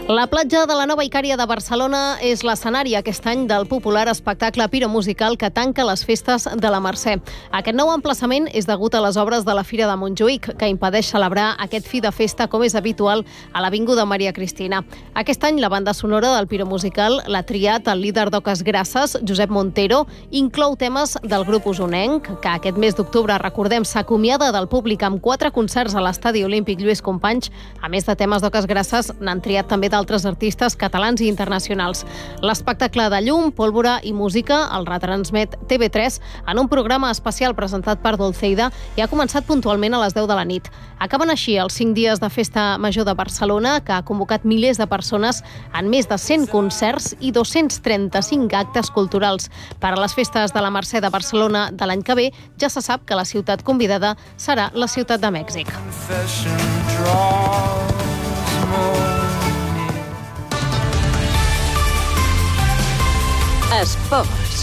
La platja de la Nova Icària de Barcelona és l'escenari aquest any del popular espectacle piromusical que tanca les festes de la Mercè. Aquest nou emplaçament és degut a les obres de la Fira de Montjuïc, que impedeix celebrar aquest fi de festa com és habitual a l'Avinguda Maria Cristina. Aquest any la banda sonora del piromusical l'ha triat el líder d'Oques Grasses, Josep Montero, inclou temes del grup usonenc, que aquest mes d'octubre, recordem, s'acomiada del públic amb 4 concerts a l'Estadi Olímpic Lluís Companys. A més de temes d'Oques Grasses, n'han triat també d'altres artistes catalans i internacionals. L'espectacle de llum, pólvora i música el retransmet TV3 en un programa especial presentat per Dolceida i ha començat puntualment a les 10 de la nit. Acaben així els 5 dies de Festa Major de Barcelona, que ha convocat milers de persones en més de 100 concerts i 235 actes culturals. Per a les festes de la Mercè de Barcelona de l'any que ve, ja se sap que la ciutat convidada serà la Ciutat de Mèxic. Esports.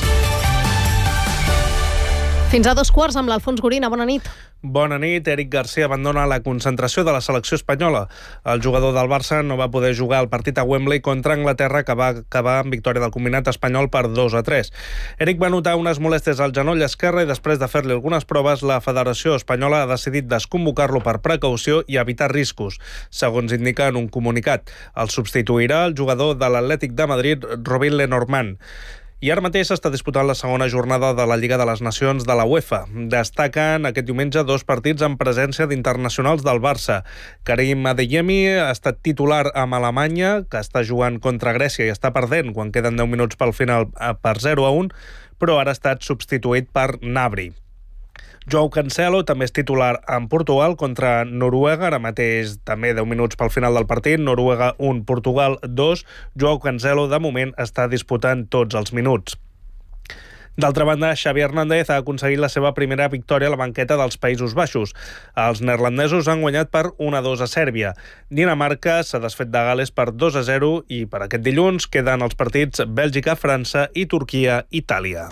Fins a 2:15 amb l'Alfons Gorina. Bona nit. Bona nit. Eric García abandona la concentració de la selecció espanyola. El jugador del Barça no va poder jugar el partit a Wembley contra Anglaterra, que va acabar amb victòria del combinat espanyol per 2-3. Eric va notar unes molèsties al genoll esquerre i després de fer-li algunes proves, la Federació Espanyola ha decidit desconvocar-lo per precaució i evitar riscos, segons indica en un comunicat. El substituirà el jugador de l'Atlètic de Madrid, Robin Lenormand. I ara mateix s'està disputant la segona jornada de la Lliga de les Nacions de la UEFA. Destaquen aquest diumenge 2 partits en presència d'internacionals del Barça. Karim Adeyemi ha estat titular amb Alemanya, que està jugant contra Grècia i està perdent quan queden 10 minuts pel final per 0-1, però ara ha estat substituït per Gnabry. Joao Cancelo també és titular en Portugal contra Noruega, ara mateix també 10 minuts pel final del partit, Noruega 1, Portugal 2. Joao Cancelo de moment està disputant tots els minuts. D'altra banda, Xavi Hernández ha aconseguit la seva primera victòria a la banqueta dels Països Baixos. Els neerlandesos han guanyat per 1-2 a Sèrbia. Dinamarca s'ha desfet de Gal·les per 2-0 i per aquest dilluns queden els partits Bèlgica, França i Turquia, Itàlia.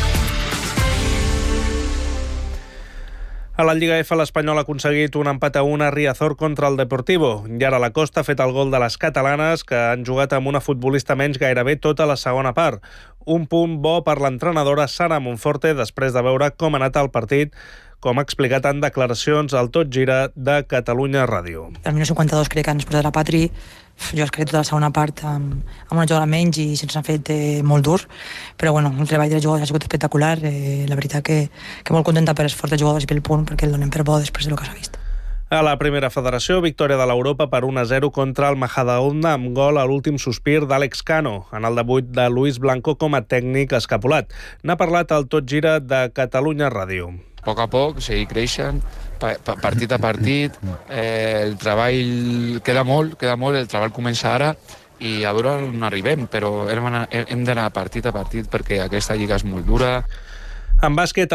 A la Lliga F, l'Espanyol ha aconseguit un empat a 1 a Riazor contra el Deportivo. I ara la Costa ha fet el gol de les catalanes, que han jugat amb una futbolista menys gairebé tota la segona part. Un punt bo per l'entrenadora Sara Monforte després de veure com ha anat el partit, com ha explicat en declaracions al Tot Gira de Catalunya Ràdio. Al minut 52 crec que ens portat la Patri. Jo crec tota la segona part amb una jugada menys i se'ns ha fet molt dur, però bueno, el treball dels jugadors ha sigut espectacular. La veritat que molt contenta per l'esforç dels jugadors i pel punt, perquè el donem per bo després del que s'ha vist. A la primera federació, victòria de l'Europa per 1-0 contra el Majadahonda amb gol a l'últim sospir d'Àlex Cano, en el debut de Luis Blanco com a tècnic escapulat. N'ha parlat al Tot Gira de Catalunya Ràdio. A poc a poc, seguir creixent, partit a partit, el treball queda molt, el treball comença ara i a veure on arribem, però hem d'anar partit a partit perquè aquesta lliga és molt dura. En bàsquet,